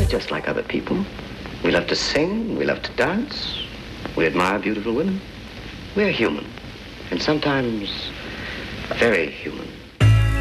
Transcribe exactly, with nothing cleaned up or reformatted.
just like other people. We love to sing, we love to dance, we admire beautiful women. We're human, and sometimes very human.